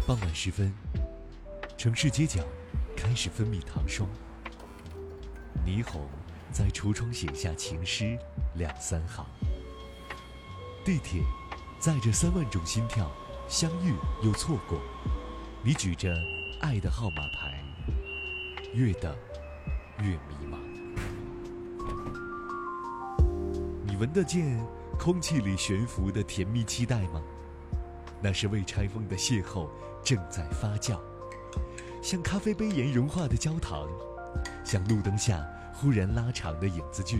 傍晚时分，城市街角开始分泌糖霜，霓虹在橱窗写下情诗2、3行。地铁载着3万种心跳，相遇又错过。你举着爱的号码牌，越等越迷茫。你闻得见空气里悬浮的甜蜜期待吗？那是未拆封的邂逅正在发酵，像咖啡杯沿融化的焦糖，像路灯下忽然拉长的影子距离。